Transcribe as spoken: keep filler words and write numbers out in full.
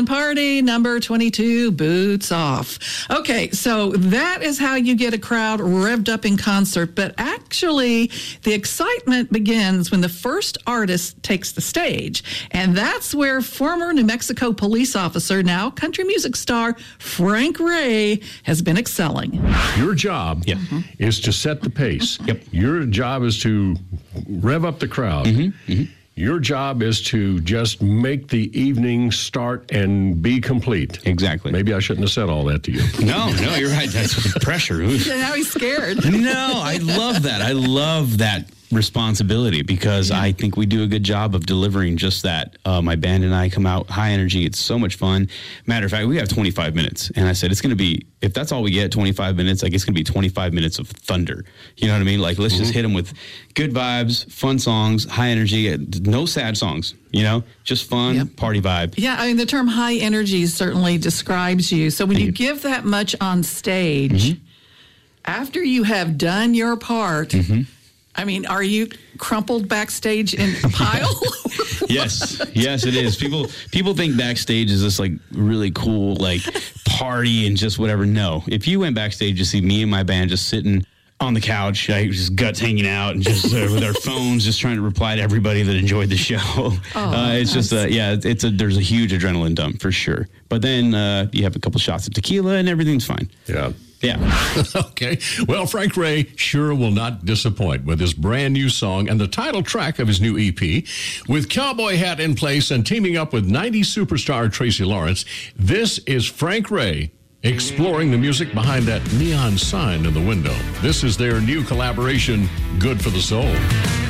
Party number twenty-two, Boots Off. Okay, so that is how you get a crowd revved up in concert. But actually, the excitement begins when the first artist takes the stage. And that's where former New Mexico police officer, now country music star, Frank Ray, has been excelling. Your job yep. is to set the pace. Yep. Your job is to rev up the crowd. Mm-hmm. Mm-hmm. Your job is to just make the evening start and be complete. Exactly. Maybe I shouldn't have said all that to you. No, no, you're right. That's the pressure. Yeah, now he's scared. No, I love that. I love that responsibility because yeah. I think we do a good job of delivering just that. Uh, my band and I come out high energy. It's so much fun. Matter of fact, we have twenty-five minutes. And I said, it's going to be, if that's all we get, twenty-five minutes, like it's going to be twenty-five minutes of thunder. You know what I mean? Like, let's mm-hmm. just hit them with good vibes, fun songs, high energy, no sad songs, you know, just fun, yep. party vibe. Yeah, I mean, the term high energy certainly describes you. So when you, you give that much on stage, mm-hmm. after you have done your part, mm-hmm. I mean, are you crumpled backstage in a pile? Yes, yes, it is. People people think backstage is this like really cool like party and just whatever. No, if you went backstage to see me and my band just sitting on the couch, like, just guts hanging out and just uh, with our phones, just trying to reply to everybody that enjoyed the show. Oh, uh, it's nice. just a yeah, it's a there's a huge adrenaline dump for sure. But then uh, you have a couple shots of tequila and everything's fine. Yeah. Yeah. Okay. Well, Frank Ray sure will not disappoint with his brand new song and the title track of his new E P. With cowboy hat in place and teaming up with nineties superstar Tracy Lawrence, this is Frank Ray exploring the music behind that neon sign in the window. This is their new collaboration, Good for the Soul.